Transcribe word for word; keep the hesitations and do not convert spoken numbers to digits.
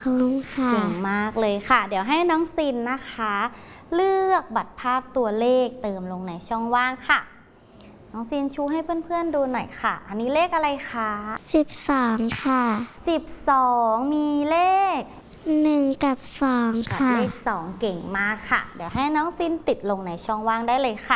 ขอบคุณค่ะเก่งมากเลยค่ะเดี๋ยวให้น้องซินนะคะเลือกบัตรภาพตัวเลขเติมลงในช่องว่างค่ะน้องซินชูให้เพื่อนๆดูหน่อยค่ะอันนี้เลขอะไรคะสิบสองค่ะสิบสองมีเลขหนึ่งกับสองกับค่ะเลขสองเก่งมากค่ะเดี๋ยวให้น้องซินติดลงในช่องว่างได้เลยค่ะ